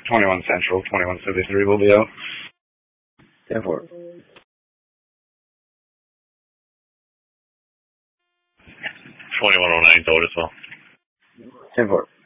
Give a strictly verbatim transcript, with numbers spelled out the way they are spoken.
twenty-one Central, twenty-one seventy-three will be out. ten four. twenty-one oh nine out as well. ten four.